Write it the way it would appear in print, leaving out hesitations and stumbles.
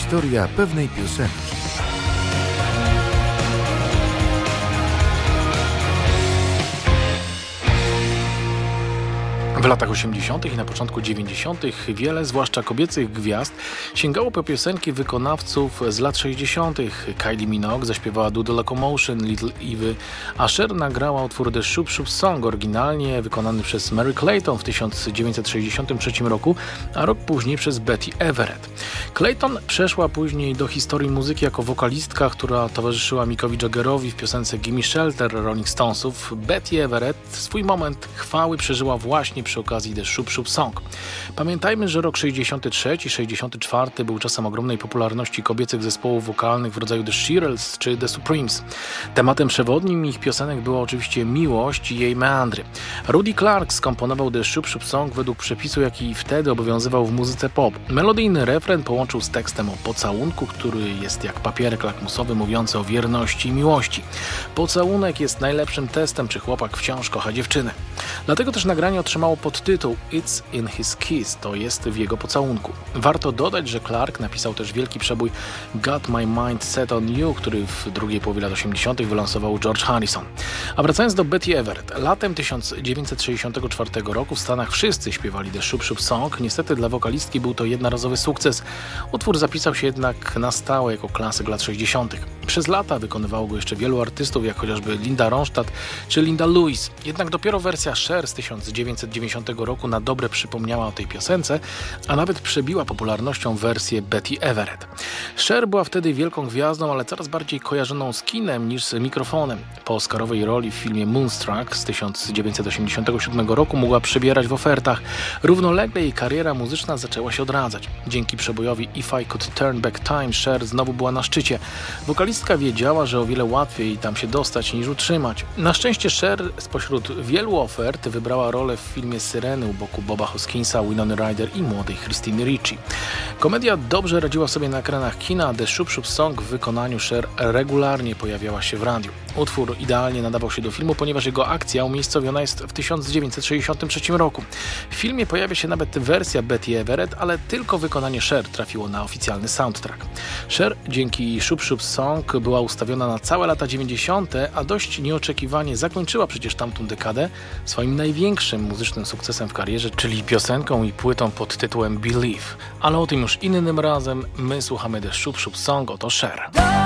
Historia pewnej piosenki. W latach 80. i na początku 90. wiele, zwłaszcza kobiecych gwiazd, sięgało po piosenki wykonawców z lat 60. Kylie Minogue zaśpiewała Do the Locomotion, Little Evie, a Cher nagrała utwór The Shoop Shoop Song, oryginalnie wykonany przez Mary Clayton w 1963 roku, a rok później przez Betty Everett. Clayton przeszła później do historii muzyki jako wokalistka, która towarzyszyła Mickowi Jaggerowi w piosence Gimme Shelter Rolling Stonesów. Betty Everett swój moment chwały przeżyła właśnie przy okazji The Shoop Shoop Song. Pamiętajmy, że rok 63 i 64 był czasem ogromnej popularności kobiecych zespołów wokalnych w rodzaju The Shirelles czy The Supremes. Tematem przewodnim ich piosenek była oczywiście miłość i jej meandry. Rudy Clark skomponował The Shoop Shoop Song według przepisu, jaki wtedy obowiązywał w muzyce pop. Melodyjny refren połączył z tekstem o pocałunku, który jest jak papierek lakmusowy mówiący o wierności i miłości. Pocałunek jest najlepszym testem, czy chłopak wciąż kocha dziewczynę. Dlatego też nagranie otrzymało podtytuł It's in his kiss, to jest w jego pocałunku. Warto dodać, że Clark napisał też wielki przebój Got My Mind Set on You, który w drugiej połowie lat 80. wylansował George Harrison. A wracając do Betty Everett, latem 1964 roku w Stanach wszyscy śpiewali The Shoop Shoop Song. Niestety dla wokalistki był to jednorazowy sukces. Utwór zapisał się jednak na stałe jako klasyk lat 60. Przez lata wykonywało go jeszcze wielu artystów, jak chociażby Linda Ronstadt czy Linda Lewis. Jednak dopiero wersja Cher z 1990 roku na dobre przypomniała o tej piosence, a nawet przebiła popularnością wersję Betty Everett. Cher była wtedy wielką gwiazdą, ale coraz bardziej kojarzoną z kinem niż z mikrofonem. Po oscarowej roli w filmie Moonstruck z 1987 roku mogła przebierać w ofertach. Równolegle jej kariera muzyczna zaczęła się odradzać. Dzięki przebojowi If I Could Turn Back Time Cher znowu była na szczycie. Wokalistka wiedziała, że o wiele łatwiej tam się dostać niż utrzymać. Na szczęście Cher spośród wielu ofert wybrała rolę w filmie Syreny u boku Boba Hoskinsa, Winony Ryder i młodej Christiny Ricci. Komedia dobrze radziła sobie na ekranach kina, a The Shoop Shoop Song w wykonaniu Cher regularnie pojawiała się w radiu. Utwór idealnie nadawał się do filmu, ponieważ jego akcja umiejscowiona jest w 1963 roku. W filmie pojawia się nawet wersja Betty Everett, ale tylko wykonanie Cher trafiło na oficjalny soundtrack. Cher dzięki Shoop Shoop Song była ustawiona na całe lata 90., a dość nieoczekiwanie zakończyła przecież tamtą dekadę swoim największym muzycznym sukcesem w karierze, czyli piosenką i płytą pod tytułem Believe. Ale o tym już innym razem. My słuchamy The Shoop Shoop Song, oto Cher.